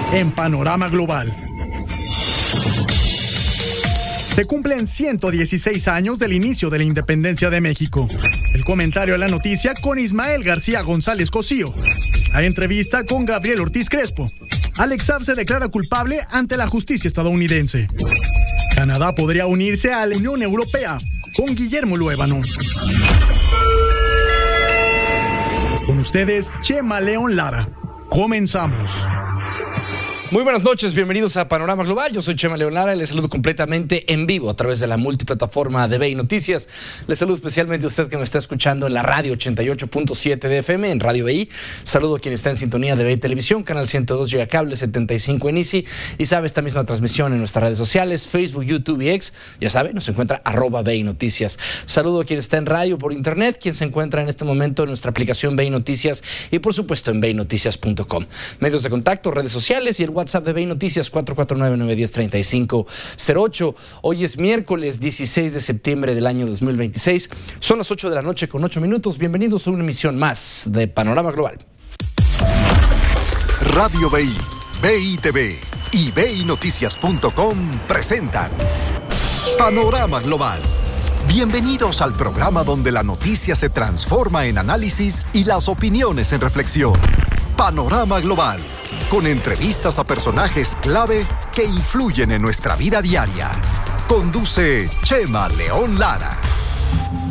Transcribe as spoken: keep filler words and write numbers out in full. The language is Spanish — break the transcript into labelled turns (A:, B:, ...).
A: en Panorama Global. Se cumplen ciento dieciséis años del inicio de la independencia de México. El comentario a la noticia con Ismael García González Cosío. La entrevista con Gabriel Ortiz Crespo. Alex Saab se declara culpable ante la justicia estadounidense. Canadá podría unirse a la Unión Europea con Guillermo Luébano. Con ustedes, Chema León Lara. Comenzamos.
B: Muy buenas noches, bienvenidos a Panorama Global. Yo soy Chema León Lara y les saludo completamente en vivo a través de la multiplataforma de B I Noticias. Les saludo especialmente a usted que me está escuchando en la radio ochenta y ocho punto siete de F M, en Radio B I. Saludo a quien está en sintonía de B I Televisión, canal ciento dos Gigacable, setenta y cinco en Easy. Y sabe, esta misma transmisión en nuestras redes sociales, Facebook, YouTube y X. Ya sabe, nos encuentra arroba B I Noticias. Saludo a quien está en radio por internet, quien se encuentra en este momento en nuestra aplicación B I Noticias y por supuesto en B I Noticias punto com. Medios de contacto, redes sociales y el WhatsApp de B I Noticias cuatro cuatro nueve, nueve uno cero, tres cinco cero ocho. Hoy es miércoles dieciséis de septiembre del año dos mil veintiséis. Son las ocho de la noche con ocho minutos. Bienvenidos a una emisión más de Panorama Global.
C: Radio B I, B I T V y B I Noticias punto com presentan Panorama Global. Bienvenidos al programa donde la noticia se transforma en análisis y las opiniones en reflexión. Panorama Global, con entrevistas a personajes clave que influyen en nuestra vida diaria. Conduce Chema León Lara.